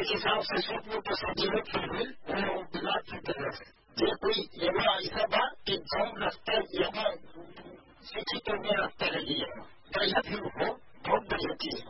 हिसाब से सूत्र तो सजीवित हुई वो विराट की तरह से ये कोई यहाँ ऐसा बात कि जम रखता यहाँ शिक्षित में रखता रही है गलत ही हो बहुत बढ़िया चीज